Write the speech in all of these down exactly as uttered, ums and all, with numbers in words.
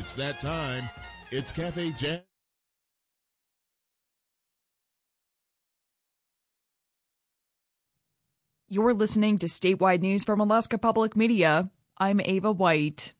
It's that time. It's Cafe Jazz. You're listening to statewide news from Alaska Public Media. I'm Ava White.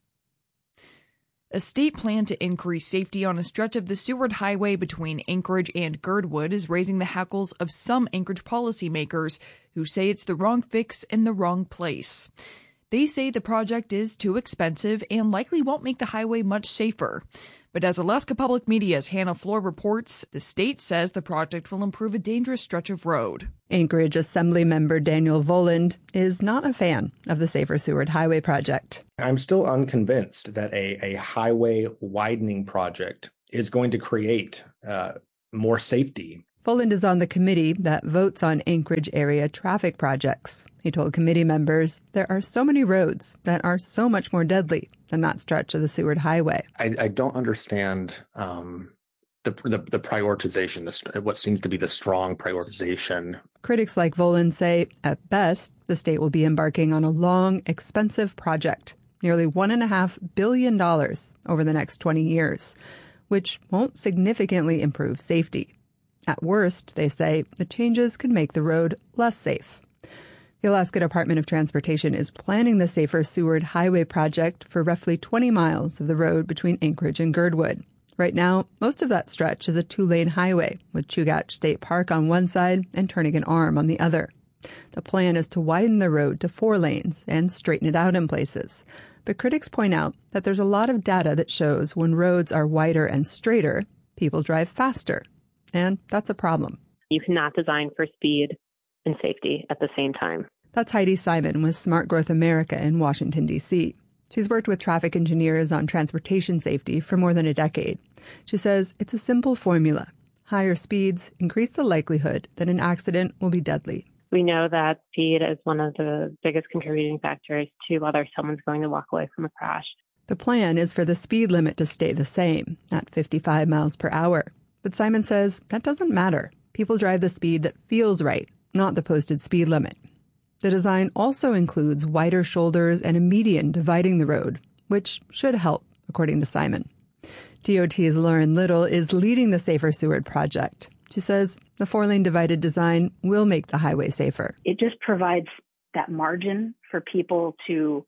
A state plan to increase safety on a stretch of the Seward Highway between Anchorage and Girdwood is raising the hackles of some Anchorage policymakers who say it's the wrong fix in the wrong place. They say the project is too expensive and likely won't make the highway much safer. But as Alaska Public Media's Hannah Floor reports, the state says the project will improve a dangerous stretch of road. Anchorage Assembly member Daniel Voland is not a fan of the Safer Seward Highway project. I'm still unconvinced that a, a highway widening project is going to create uh, more safety. Voland is on the committee that votes on Anchorage area traffic projects. He told committee members there are so many roads that are so much more deadly than that stretch of the Seward Highway. I, I don't understand um, the, the the prioritization, the, what seems to be the strong prioritization. Critics like Voland say, at best, the state will be embarking on a long, expensive project, nearly one and a half billion dollars over the next twenty years, which won't significantly improve safety. At worst, they say, the changes could make the road less safe. The Alaska Department of Transportation is planning the Safer Seward Highway project for roughly twenty miles of the road between Anchorage and Girdwood. Right now, most of that stretch is a two-lane highway with Chugach State Park on one side and Turnagain Arm on the other. The plan is to widen the road to four lanes and straighten it out in places. But critics point out that there's a lot of data that shows when roads are wider and straighter, people drive faster. And that's a problem. You cannot design for speed and safety at the same time. That's Heidi Simon with Smart Growth America in Washington, D C She's worked with traffic engineers on transportation safety for more than a decade. She says it's a simple formula. Higher speeds increase the likelihood that an accident will be deadly. We know that speed is one of the biggest contributing factors to whether someone's going to walk away from a crash. The plan is for the speed limit to stay the same, at fifty-five miles per hour. But Simon says that doesn't matter. People drive the speed that feels right, not the posted speed limit. The design also includes wider shoulders and a median dividing the road, which should help, according to Simon. D O T's Lauren Little is leading the Safer Seward project. She says the four-lane divided design will make the highway safer. It just provides that margin for people to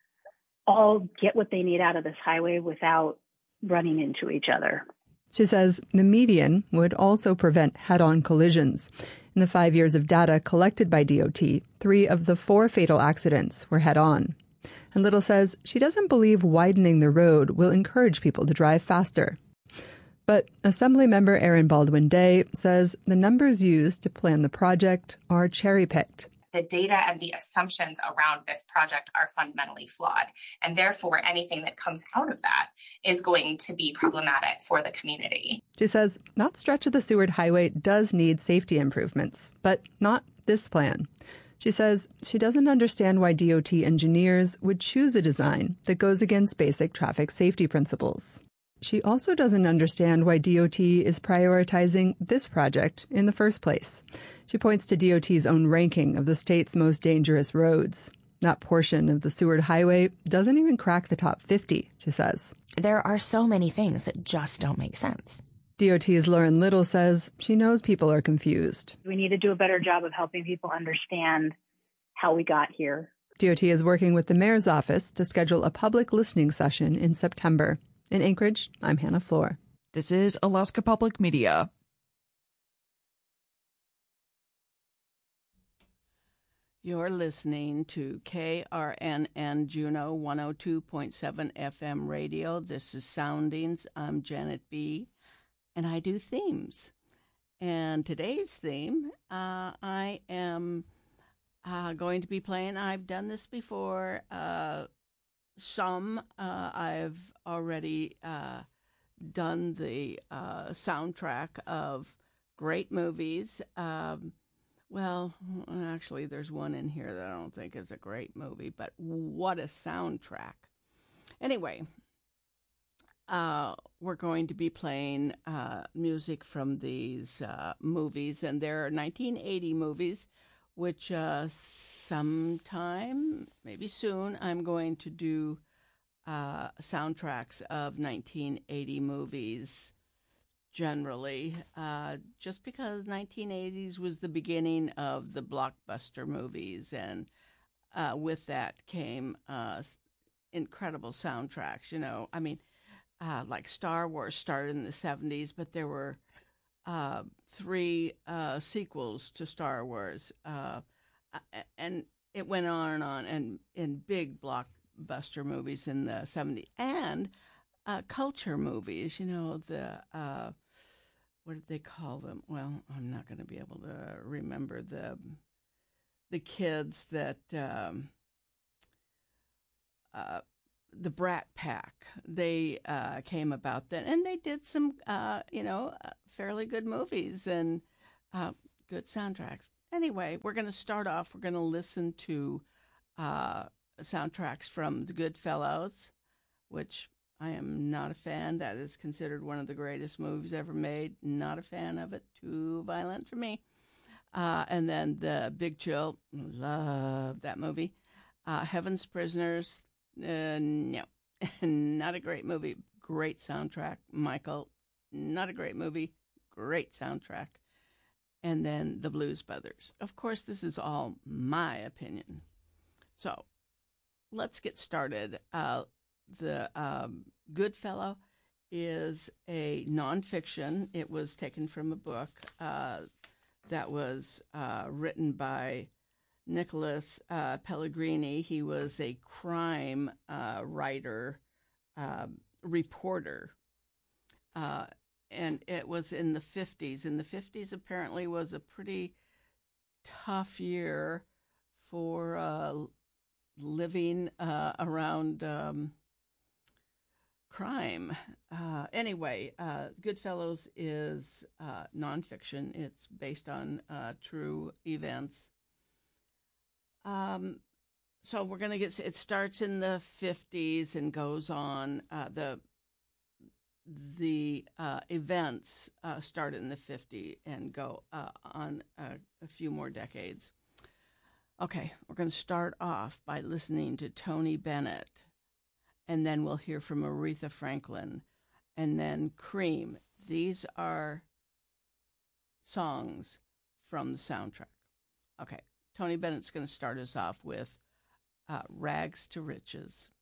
all get what they need out of this highway without running into each other. She says the median would also prevent head-on collisions. In the five years of data collected by D O T, three of the four fatal accidents were head-on. And Little says she doesn't believe widening the road will encourage people to drive faster. But Assemblymember Erin Baldwin-Day says the numbers used to plan the project are cherry-picked. The data and the assumptions around this project are fundamentally flawed. And therefore, anything that comes out of that is going to be problematic for the community. She says that stretch of the Seward Highway does need safety improvements, but not this plan. She says she doesn't understand why D O T engineers would choose a design that goes against basic traffic safety principles. She also doesn't understand why D O T is prioritizing this project in the first place. She points to D O T's own ranking of the state's most dangerous roads. That portion of the Seward Highway doesn't even crack the top fifty, she says. There are so many things that just don't make sense. D O T's Lauren Little says she knows people are confused. We need to do a better job of helping people understand how we got here. D O T is working with the mayor's office to schedule a public listening session in September. In Anchorage, I'm Hannah Floor. This is Alaska Public Media. You're listening to K R N N Juneau one oh two point seven F M radio. This is Soundings. I'm Janet B., and I do themes. And today's theme, uh, I am uh, going to be playing. I've done this before. Uh, some uh, I've already uh, done the uh, soundtrack of great movies. Um, well, actually, there's one in here that I don't think is a great movie, but what a soundtrack. Anyway, uh, we're going to be playing uh, music from these uh, movies, and they're nineteen eighty movies, which uh, sometime, maybe soon, I'm going to do uh, soundtracks of nineteen eighty movies generally, uh, just because nineteen eighties was the beginning of the blockbuster movies, and uh, with that came uh, incredible soundtracks. You know, I mean, uh, like Star Wars started in the seventies, but there were uh, three uh, sequels to Star Wars, uh, and it went on and on, and in big blockbuster movies in the seventies, and uh, culture movies. You know, the uh, what did they call them? Well, I'm not going to be able to remember the the kids that um, uh, the Brat Pack. They uh, came about then, and they did some, uh, you know, fairly good movies and uh, good soundtracks. Anyway, we're going to start off. We're going to listen to uh, soundtracks from The Goodfellas, which I am not a fan. That is considered one of the greatest movies ever made. Not a fan of it. Too violent for me. Uh, and then The Big Chill. Love that movie. Uh, Heaven's Prisoners. Uh, no. Not a great movie. Great soundtrack. Michael. Not a great movie. Great soundtrack. And then The Blues Brothers. Of course, this is all my opinion. So let's get started. Uh, the um, Goodfellow is a nonfiction. It was taken from a book uh, that was uh, written by Nicholas uh, Pellegrini. He was a crime uh, writer, uh, reporter. Uh, and it was in the fifties. In the fifties, apparently, was a pretty tough year for uh, living uh, around um, crime. Uh, anyway, uh, Goodfellas is uh, nonfiction. It's based on uh, true events. Um, so we're going to get, it starts in the fifties and goes on. Uh, the the uh, events uh, start in the fifties and go uh, on uh, a few more decades. Okay, we're going to start off by listening to Tony Bennett, and then we'll hear from Aretha Franklin, and then Cream. These are songs from the soundtrack. Okay, Tony Bennett's going to start us off with uh, Rags to Riches.